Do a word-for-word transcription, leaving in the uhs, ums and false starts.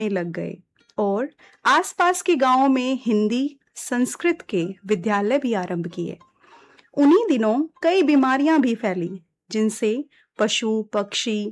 लग गए और आसपास के गांवों में हिंदी संस्कृत के विद्यालय भी आरंभ किए। उन्हीं दिनों कई बीमारियां भी फैली जिनसे पशु पक्षी